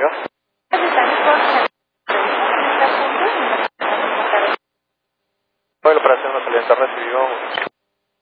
señor. ¿Cuál es la operación de salida terrestre?